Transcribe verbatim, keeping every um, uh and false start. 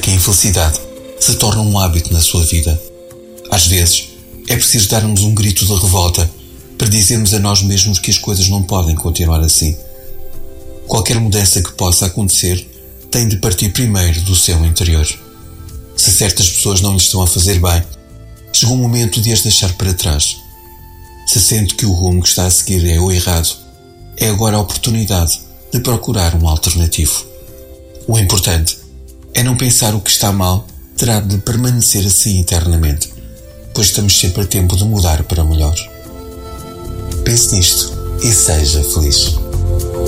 que a infelicidade se torna um hábito na sua vida. Às vezes, é preciso darmos um grito de revolta para dizermos a nós mesmos que as coisas não podem continuar assim. Qualquer mudança que possa acontecer tem de partir primeiro do seu interior. Se certas pessoas não lhe estão a fazer bem, chegou o momento de as deixar para trás. Se sente que o rumo que está a seguir é o errado, é agora a oportunidade de procurar um alternativo. O importante é não pensar o que está mal terá de permanecer assim eternamente, pois estamos sempre a tempo de mudar para melhor. Pense nisto e seja feliz.